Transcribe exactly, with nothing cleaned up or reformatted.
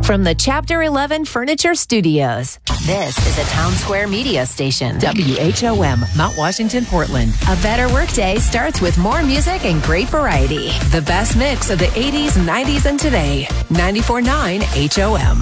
From the Chapter eleven Furniture Studios, this is a Town Square media station. W H O M, Mount Washington, Portland. A better workday starts with more music and great variety. The best mix of the eighties, nineties, and today. ninety-four point nine H O M.